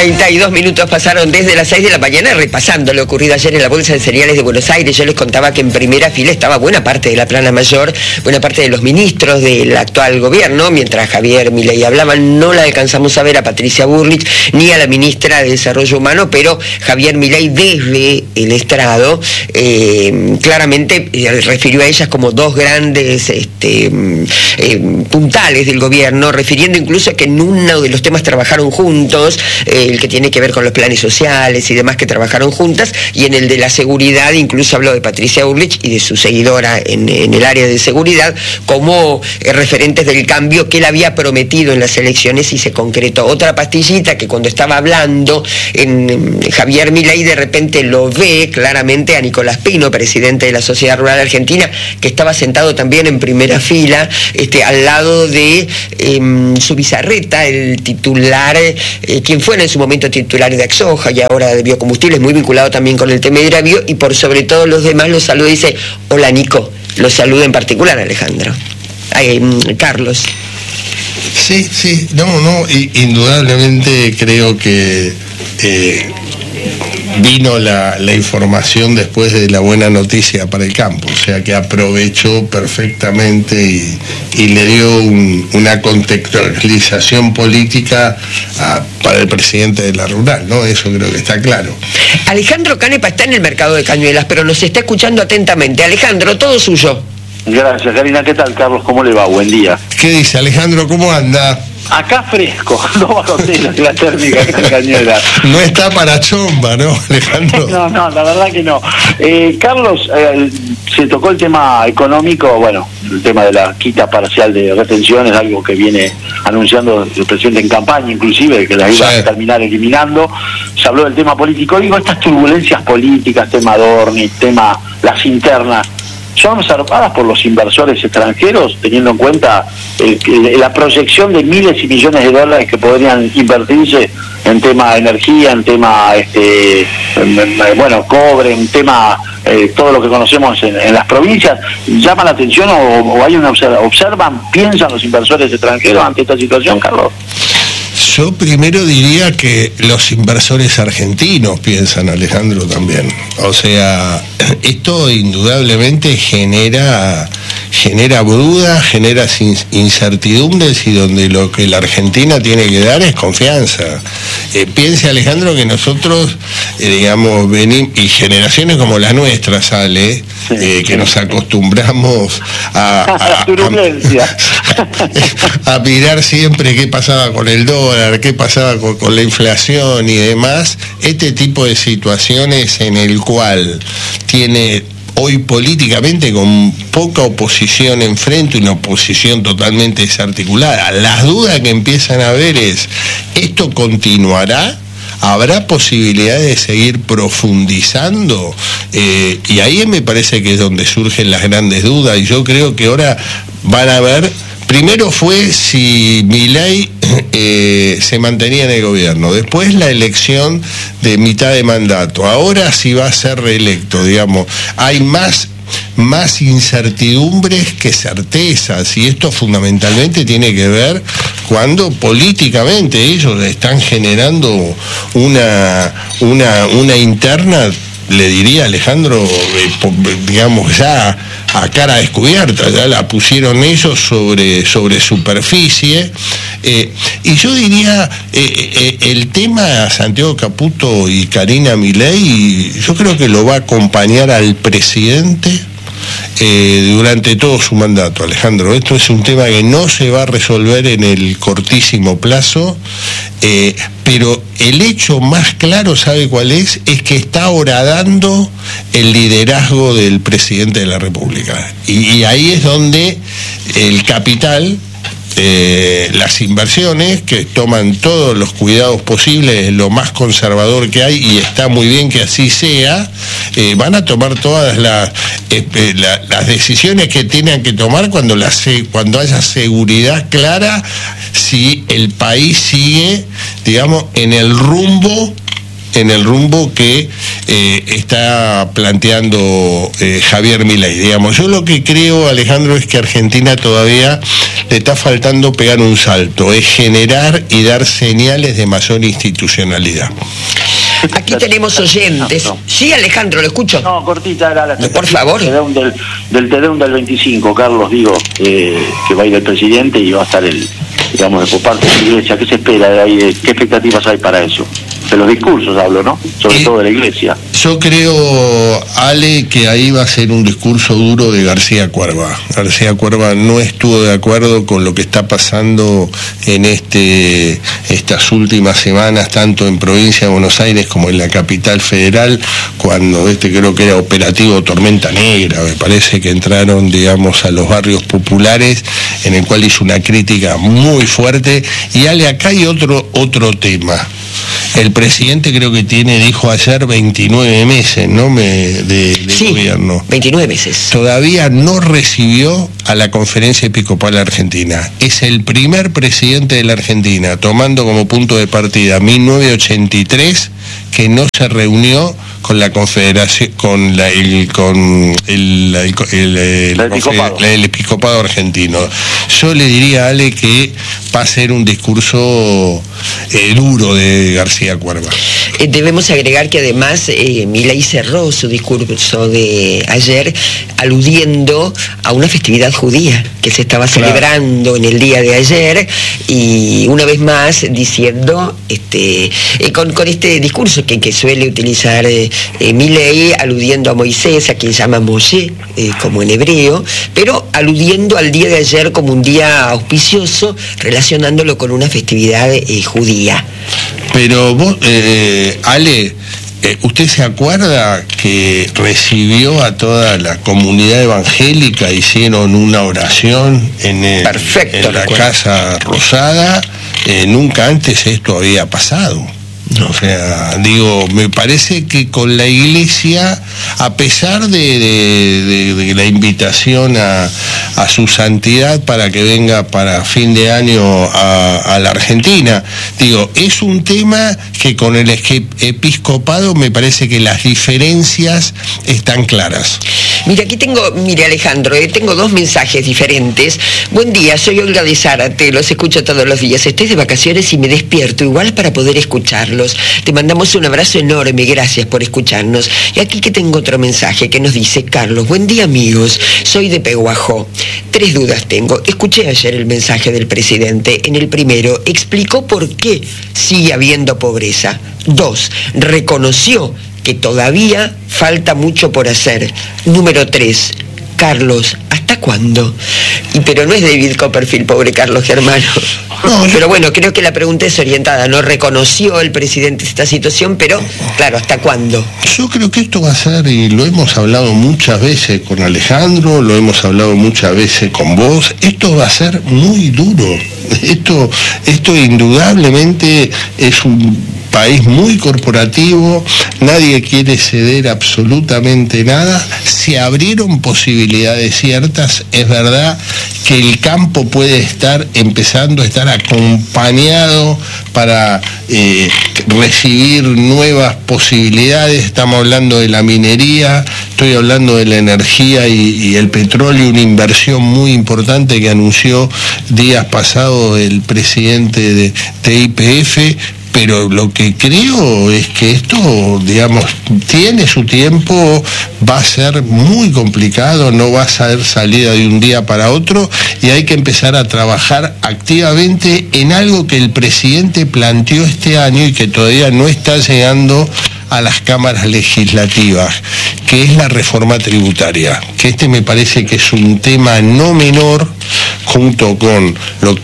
32 minutos pasaron desde las 6 de la mañana repasando lo ocurrido ayer en la Bolsa de Cereales de Buenos Aires. Yo les contaba que en primera fila estaba buena parte de la plana mayor, buena parte de los ministros del actual gobierno. Mientras Javier Milei hablaba, no la alcanzamos a ver a Patricia Bullrich ni a la ministra de Desarrollo Humano, pero Javier Milei desde el estrado claramente refirió a ellas como dos grandes puntales del gobierno, refiriendo incluso que en uno de los temas trabajaron juntos, el que tiene que ver con los planes sociales y demás, que trabajaron juntas, y en el de la seguridad incluso habló de Patricia Bullrich y de su seguidora en el área de seguridad como referentes del cambio que él había prometido en las elecciones y se concretó. Otra pastillita que cuando estaba hablando en Javier Milei de repente lo ve claramente a Nicolás Pino, presidente de la Sociedad Rural Argentina, que estaba sentado también en primera fila al lado de Zubizarreta, el titular, quien fuera en su momento titular de Axoja y ahora de Biocombustibles, muy vinculado también con el tema hidráulico, y por sobre todo los demás los saluda y dice: hola Nico, los saluda en particular Alejandro. Carlos. Sí, indudablemente creo que vino la información después de la buena noticia para el campo, o sea que aprovechó perfectamente y le dio una contextualización política para el presidente de la Rural, ¿no? Eso creo que está claro. Alejandro Canepa está en el mercado de Cañuelas, pero nos está escuchando atentamente. Alejandro, todo suyo. Gracias, Karina. ¿Qué tal, Carlos? ¿Cómo le va? Buen día. ¿Qué dice, Alejandro? ¿Cómo anda? Acá fresco, 2 bajo cero la térmica acá en Cañuelas. No está para chomba, ¿no, Alejandro? No, la verdad que no. Carlos, se tocó el tema económico, bueno, el tema de la quita parcial de retenciones, algo que viene anunciando el presidente en campaña, inclusive, que la iba a terminar eliminando. Se habló del tema político. Digo, estas turbulencias políticas, tema Dorni, tema las internas, son observadas por los inversores extranjeros, teniendo en cuenta la proyección de miles y millones de dólares que podrían invertirse en tema energía, en tema cobre, en tema todo lo que conocemos en las provincias. ¿Llama la atención o hay piensan los inversores extranjeros ante esta situación, Carlos? Yo primero diría que los inversores argentinos piensan, Alejandro, también. O sea, esto indudablemente genera dudas, genera incertidumbres, y donde lo que la Argentina tiene que dar es confianza. Piense, Alejandro, que nosotros, venimos, y generaciones como la nuestra, que nos acostumbramos a mirar siempre qué pasaba con el dólar, qué pasaba con la inflación y demás. Este tipo de situaciones en el cual tiene hoy políticamente con poca oposición enfrente, una oposición totalmente desarticulada, las dudas que empiezan a haber es: ¿esto continuará? ¿Habrá posibilidad de seguir profundizando? Y ahí me parece que es donde surgen las grandes dudas, y yo creo que ahora van a ver. Primero fue si Milei se mantenía en el gobierno, después la elección de mitad de mandato, ahora si va a ser reelecto, hay más incertidumbres que certezas, y esto fundamentalmente tiene que ver cuando políticamente ellos están generando una interna, le diría, Alejandro, ya a cara descubierta, ya la pusieron ellos sobre superficie, y yo diría, el tema Santiago Caputo y Karina Milei, yo creo que lo va a acompañar al presidente durante todo su mandato, Alejandro. Esto es un tema que no se va a resolver en el cortísimo plazo, pero el hecho más claro, ¿sabe cuál es? Es que está horadando el liderazgo del presidente de la República, y ahí es donde el capital, las inversiones, que toman todos los cuidados posibles, lo más conservador que hay, y está muy bien que así sea, van a tomar todas las decisiones que tengan que tomar cuando haya seguridad clara si el país sigue, en el rumbo que está planteando Javier Milei. Yo lo que creo, Alejandro, es que Argentina todavía le está faltando pegar un salto, es generar y dar señales de mayor institucionalidad. Aquí tenemos oyentes. Sí, Alejandro, ¿lo escucho? No, cortita era la... Por favor. Del Tedeum del 25, Carlos, digo, que va a ir el presidente y va a estar digamos, por parte de la iglesia. ¿Qué se espera de ahí? ¿Qué expectativas hay para eso? De los discursos hablo, ¿no? Sobre todo de la iglesia. Yo creo, Ale, que ahí va a ser un discurso duro de García Cuerva. García Cuerva no estuvo de acuerdo con lo que está pasando en estas últimas semanas, tanto en provincia de Buenos Aires como en la capital federal, cuando creo que era operativo Tormenta Negra, me parece que entraron, digamos, a los barrios populares, en el cual hizo una crítica muy fuerte. Y Ale, acá hay otro tema. El presidente creo que dijo ayer 29 meses, ¿no? de sí, gobierno. 29 meses. Todavía no recibió a la Conferencia Episcopal Argentina. Es el primer presidente de la Argentina, tomando como punto de partida 1983, que no se reunió con la Confederación, con el Episcopado argentino. Yo le diría a Ale que va a ser un discurso duro de García Cuerva. Debemos agregar que además Milei cerró su discurso de ayer aludiendo a una festividad judía que se estaba celebrando en el día de ayer, y una vez más diciendo con este discurso que suele utilizar Milei, aludiendo a Moisés, a quien llama Moshe, como en hebreo, pero aludiendo al día de ayer como un día auspicioso, relacionándolo con una festividad judía. Pero vos, Ale, ¿usted se acuerda que recibió a toda la comunidad evangélica, hicieron una oración en la Casa Rosada? Nunca antes esto había pasado. No. O sea, digo, me parece que con la iglesia, a pesar de la invitación a su santidad para que venga para fin de año a la Argentina, digo, es un tema que con el episcopado me parece que las diferencias están claras. Mira, Alejandro, tengo dos mensajes diferentes. Buen día, soy Olga de Zárate, los escucho todos los días. Estoy de vacaciones y me despierto igual para poder escucharlos. Te mandamos un abrazo enorme, gracias por escucharnos. Y aquí que tengo otro mensaje que nos dice: Carlos, buen día amigos, soy de Peguajó. 3 dudas tengo. Escuché ayer el mensaje del presidente. En el primero, explicó por qué sigue habiendo pobreza. 2, reconoció que todavía falta mucho por hacer. Número 3, Carlos, ¿hasta cuándo? Pero no es David Copperfield, pobre Carlos Germano. No, pero bueno, creo que la pregunta es orientada. No reconoció el presidente esta situación, pero claro, ¿hasta cuándo? Yo creo que esto va a ser, y lo hemos hablado muchas veces con Alejandro, lo hemos hablado muchas veces con vos, esto va a ser muy duro. Esto indudablemente es un país muy corporativo, nadie quiere ceder absolutamente nada. Se abrieron posibilidades ciertas, es verdad que el campo puede estar empezando a estar acompañado para recibir nuevas posibilidades. Estamos hablando de la minería, estoy hablando de la energía y el petróleo, una inversión muy importante que anunció días pasados el presidente de YPF. Pero lo que creo es que esto, digamos, tiene su tiempo, va a ser muy complicado, no va a ser salida de un día para otro, y hay que empezar a trabajar activamente en algo que el presidente planteó este año y que todavía no está llegando a las cámaras legislativas, que es la reforma tributaria, que me parece que es un tema no menor, junto con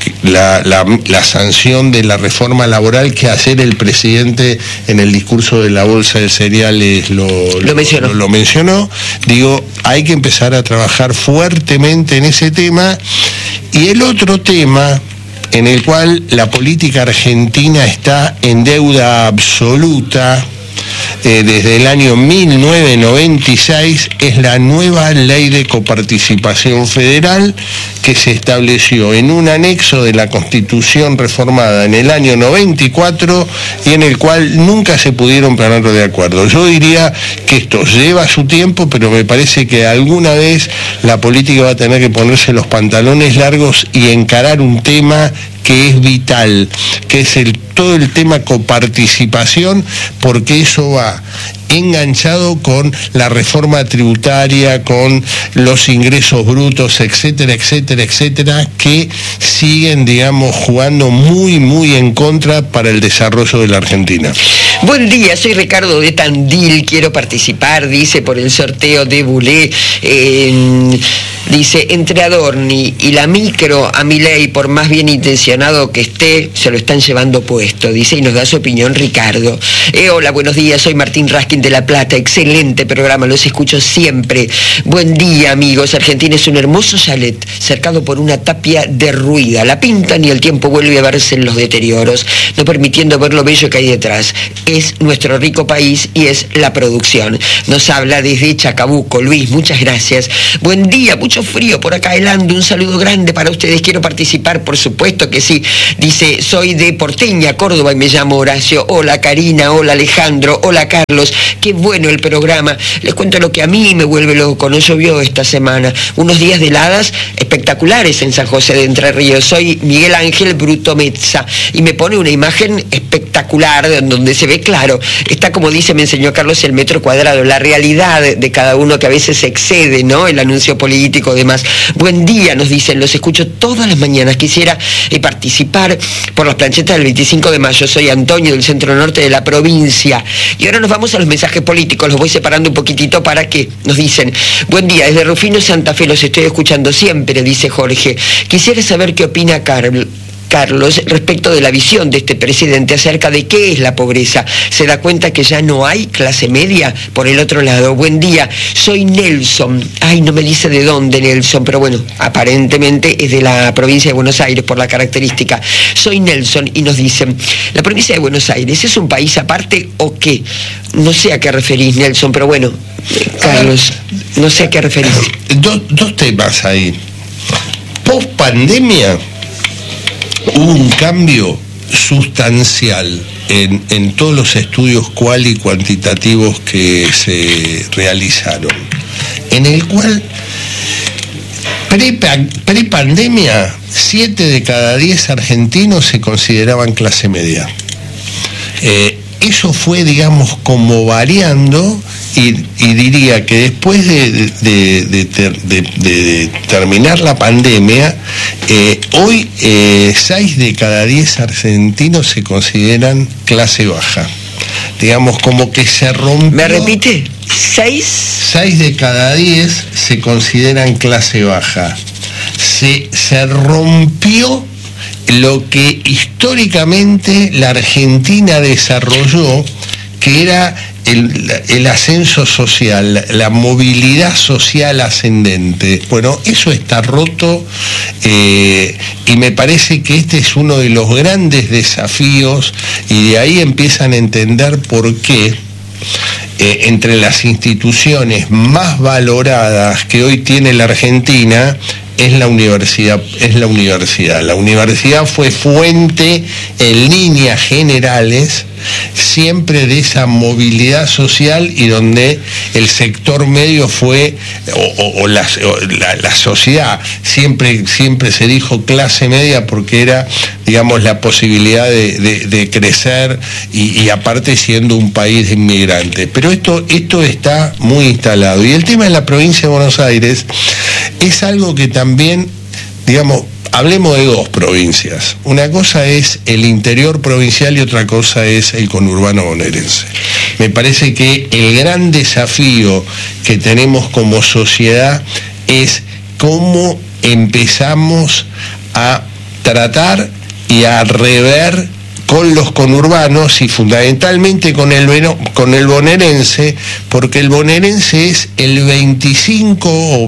la sanción de la reforma laboral, que ayer el presidente en el discurso de la Bolsa de Cereales lo mencionó. Digo, hay que empezar a trabajar fuertemente en ese tema. Y el otro tema en el cual la política argentina está en deuda absoluta, desde el año 1996, es la nueva ley de coparticipación federal que se estableció en un anexo de la Constitución reformada en el año 94 y en el cual nunca se pudieron poner de acuerdo. Yo diría que esto lleva su tiempo, pero me parece que alguna vez la política va a tener que ponerse los pantalones largos y encarar un tema que es vital, que es todo el tema coparticipación, porque eso va enganchado con la reforma tributaria, con los ingresos brutos, etcétera, etcétera, etcétera, que siguen, digamos, jugando muy, muy en contra para el desarrollo de la Argentina. Buen día, soy Ricardo de Tandil, quiero participar, dice, por el sorteo de Bulé. Dice, entre Adorni y la micro, a Milei, por más bien intencionado que esté, se lo están llevando puesto, dice, y nos da su opinión Ricardo. Hola, buenos días, soy Martín Raskin de La Plata, excelente programa, los escucho siempre. Buen día, amigos. Argentina es un hermoso chalet, cercado por una tapia derruida. La pintan y el tiempo vuelve a verse en los deterioros, no permitiendo ver lo bello que hay detrás. Es nuestro rico país y es la producción. Nos habla desde Chacabuco. Luis, muchas gracias. Buen día, mucho frío por acá helando, un saludo grande para ustedes, quiero participar, por supuesto que sí. Dice, soy de Porteña, Córdoba, y me llamo Horacio. Hola Karina, hola Alejandro, hola Carlos, qué bueno el programa. Les cuento lo que a mí me vuelve loco, no llovió esta semana, unos días de heladas espectaculares en San José de Entre Ríos. Soy Miguel Ángel Bruto Mezza y me pone una imagen espectacular donde se ve claro, está como dice, me enseñó Carlos, el metro cuadrado, la realidad de cada uno que a veces excede, ¿no?, el anuncio político, demás. Buen día, nos dicen, los escucho todas las mañanas, quisiera participar por las planchetas del 25 de mayo, soy Antonio del centro norte de la provincia. Y ahora nos vamos a los mensajes políticos, los voy separando un poquitito para que nos dicen, buen día, desde Rufino Santa Fe los estoy escuchando siempre, dice Jorge. Quisiera saber qué opina Carlos, respecto de la visión de este presidente acerca de qué es la pobreza. ¿Se da cuenta que ya no hay clase media? Por el otro lado, buen día, soy Nelson. Ay, no me dice de dónde Nelson, pero bueno, aparentemente es de la provincia de Buenos Aires por la característica. Soy Nelson y nos dicen, ¿la provincia de Buenos Aires es un país aparte o qué? No sé a qué referís, Nelson, pero bueno, Carlos, no sé a qué referís. Dos temas ahí. Post pandemia, hubo un cambio sustancial en todos los estudios cual y cuantitativos que se realizaron, en el cual pre-pandemia 7 de cada 10 argentinos se consideraban clase media. Eso fue, digamos, como variando, y diría que después de terminar la pandemia, hoy 6 de cada 10 argentinos se consideran clase baja. Digamos, como que se rompió. ¿Me repite? ¿6? 6 de cada 10 se consideran clase baja. Se rompió lo que históricamente la Argentina desarrolló, que era el ascenso social, la movilidad social ascendente. Bueno, eso está roto, y me parece que este es uno de los grandes desafíos, y de ahí empiezan a entender por qué entre las instituciones más valoradas que hoy tiene la Argentina es la universidad. La universidad fue fuente, en líneas generales, siempre de esa movilidad social, y donde el sector medio fue, o la sociedad, siempre se dijo clase media porque era, digamos, la posibilidad de crecer, y aparte siendo un país de inmigrantes. Pero esto está muy instalado. Y el tema de la provincia de Buenos Aires es algo que también, digamos, hablemos de dos provincias. Una cosa es el interior provincial y otra cosa es el conurbano bonaerense. Me parece que el gran desafío que tenemos como sociedad es cómo empezamos a tratar y a rever con los conurbanos y fundamentalmente con el bonaerense, porque el bonaerense es el 25 o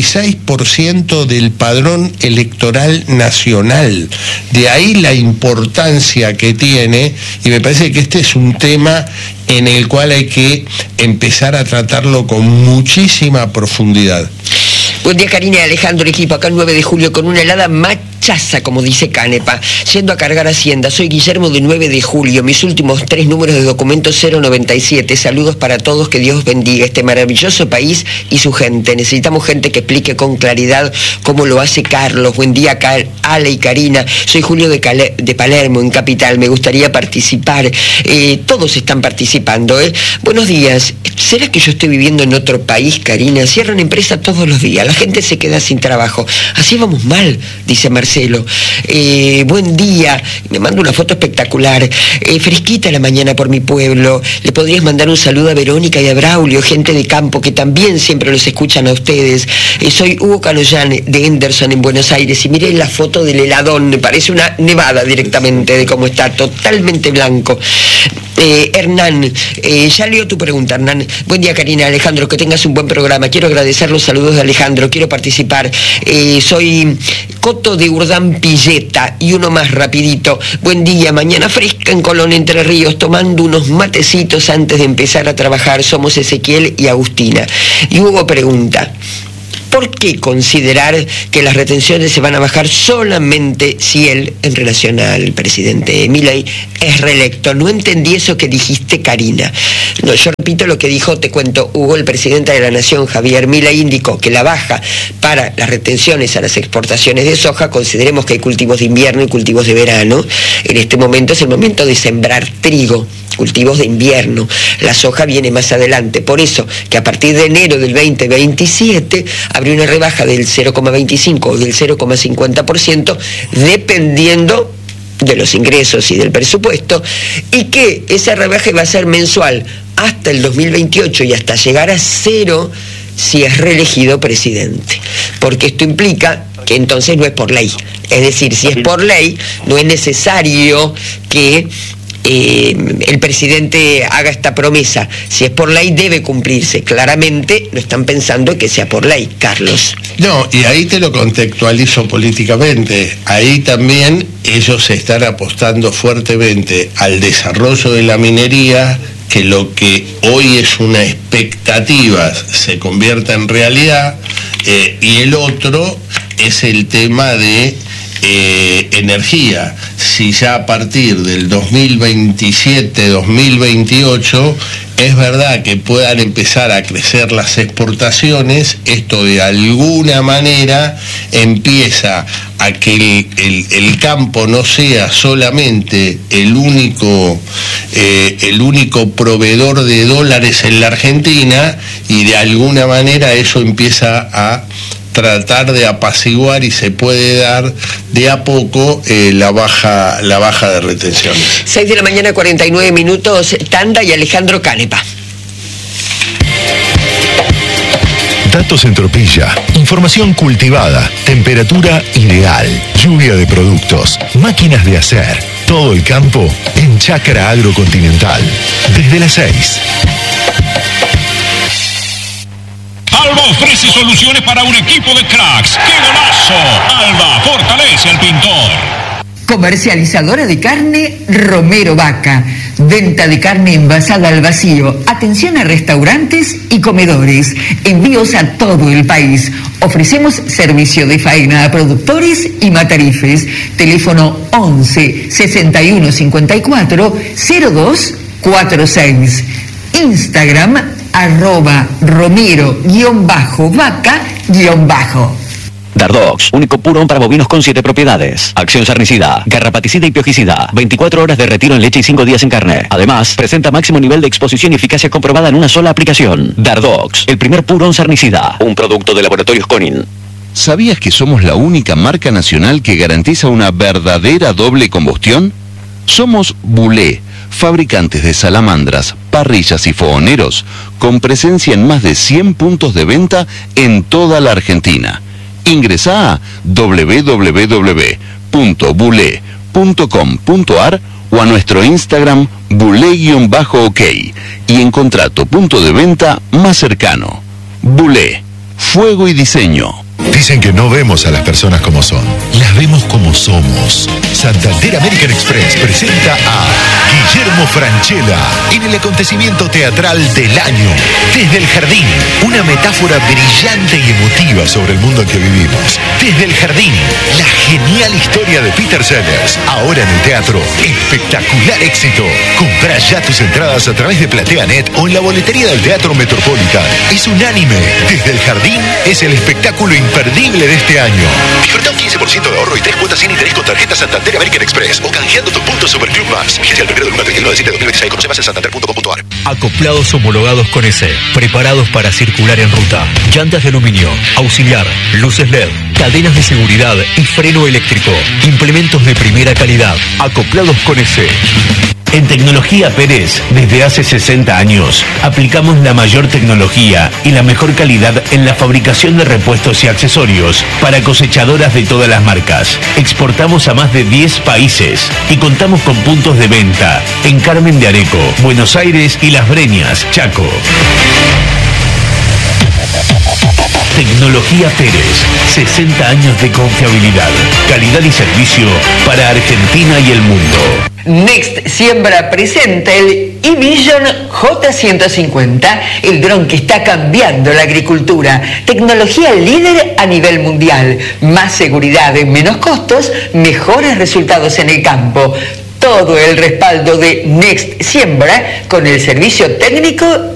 26% del padrón electoral nacional. De ahí la importancia que tiene, y me parece que este es un tema en el cual hay que empezar a tratarlo con muchísima profundidad. Buen día, Karina y Alejandro, equipo, acá el 9 de julio con una helada machaza, como dice Canepa, yendo a cargar Hacienda. Soy Guillermo de 9 de julio, mis últimos 3 números de documento 097. Saludos para todos, que Dios bendiga este maravilloso país y su gente. Necesitamos gente que explique con claridad cómo lo hace Carlos. Buen día, Ale y Karina. Soy Julio de Palermo, en Capital. Me gustaría participar. Todos están participando, ¿eh? Buenos días. ¿Será que yo estoy viviendo en otro país, Karina? Cierran empresa todos los días. La gente se queda sin trabajo. Así vamos mal, dice Marcelo. Buen día. Me manda una foto espectacular. Fresquita la mañana por mi pueblo. Le podrías mandar un saludo a Verónica y a Braulio, gente de campo que también siempre los escuchan a ustedes. Soy Hugo Caloyán de Henderson en Buenos Aires y miré la foto del heladón. Me parece una nevada directamente de cómo está, totalmente blanco. Hernán, ya leo tu pregunta, Hernán. Buen día, Karina, Alejandro, que tengas un buen programa. Quiero agradecer los saludos de Alejandro, quiero participar. Soy Coto de Urdán Pilleta, y uno más rapidito. Buen día, mañana fresca en Colón, Entre Ríos, tomando unos matecitos antes de empezar a trabajar. Somos Ezequiel y Agustina. Y Hugo pregunta: ¿por qué considerar que las retenciones se van a bajar solamente si él, en relación al presidente Milei, es reelecto? No entendí eso que dijiste, Karina. No, yo repito lo que dijo, te cuento, Hugo, el presidente de la Nación, Javier Milei, indicó que la baja para las retenciones a las exportaciones de soja, consideremos que hay cultivos de invierno y cultivos de verano, en este momento es el momento de sembrar trigo, cultivos de invierno. La soja viene más adelante. Por eso que a partir de enero del 2027 habría una rebaja del 0,25 o del 0,50%, dependiendo de los ingresos y del presupuesto, y que esa rebaja va a ser mensual hasta el 2028 y hasta llegar a 0 si es reelegido presidente. Porque esto implica que entonces no es por ley. Es decir, si es por ley, no es necesario que el presidente haga esta promesa. Si es por ley, debe cumplirse. Claramente no están pensando que sea por ley, Carlos. No, y ahí te lo contextualizo políticamente. Ahí también ellos están apostando fuertemente al desarrollo de la minería, que lo que hoy es una expectativa se convierta en realidad, y el otro es el tema de energía. Si ya a partir del 2027-2028 es verdad que puedan empezar a crecer las exportaciones, esto de alguna manera empieza a que el campo no sea solamente el único proveedor de dólares en la Argentina, y de alguna manera eso empieza a tratar de apaciguar, y se puede dar de a poco la baja de retenciones. 6 de la mañana, 49 minutos, Tanda y Alejandro Canepa. Datos en Tropilla, información cultivada, temperatura ideal, lluvia de productos, máquinas de hacer, todo el campo en Chácara Agrocontinental, desde las 6. Alba ofrece soluciones para un equipo de cracks. ¡Qué golazo! Alba fortalece al pintor. Comercializadora de carne Romero Vaca. Venta de carne envasada al vacío. Atención a restaurantes y comedores. Envíos a todo el país. Ofrecemos servicio de faena a productores y matarifes. Teléfono 11 61 54 02 46. Instagram @Romero_Vaca_. Dardox, único purón para bovinos con 7 propiedades. Acción sarnicida, garrapaticida y piojicida. 24 horas de retiro en leche y 5 días en carne. Además, presenta máximo nivel de exposición y eficacia comprobada en una sola aplicación. Dardox, el primer purón sarnicida. Un producto de Laboratorios Conin. ¿Sabías que somos la única marca nacional que garantiza una verdadera doble combustión? Somos Bulé, fabricantes de salamandras, parrillas y fogoneros, con presencia en más de 100 puntos de venta en toda la Argentina. Ingresá a www.bulé.com.ar o a nuestro Instagram Bulé_OK y encontrá tu punto de venta más cercano. Bulé, fuego y diseño. Dicen que no vemos a las personas como son, las vemos como somos. Santander American Express presenta a Guillermo Francella en el acontecimiento teatral del año. Desde el Jardín, una metáfora brillante y emotiva sobre el mundo en que vivimos. Desde el Jardín, la genial historia de Peter Sellers. Ahora en el teatro, espectacular éxito. Comprá ya tus entradas a través de PlateaNet o en la boletería del Teatro Metropolitan. Es unánime. Desde el Jardín es el espectáculo imperdible de este año. Disfruta un 15% de ahorro y 3 cuotas sin interés con tarjeta Santander American Express o canjeando tus puntos Superclub Más. Vigencia del 1 del 1 al 31 de diciembre de 2026. Conoce más en santander.com.ar. Acoplados homologados con ECE, preparados para circular en ruta. Llantas de aluminio, auxiliar, luces LED, cadenas de seguridad y freno eléctrico. Implementos de primera calidad. Acoplados con ECE. En Tecnología Pérez, desde hace 60 años, aplicamos la mayor tecnología y la mejor calidad en la fabricación de repuestos y accesorios para cosechadoras de todas las marcas. Exportamos a más de 10 países y contamos con puntos de venta en Carmen de Areco, Buenos Aires y Las Breñas, Chaco. Tecnología Pérez, 60 años de confiabilidad, calidad y servicio para Argentina y el mundo. Next Siembra presenta el eVision J150, el dron que está cambiando la agricultura. Tecnología líder a nivel mundial, más seguridad en menos costos, mejores resultados en el campo. Todo el respaldo de Next Siembra con el servicio técnico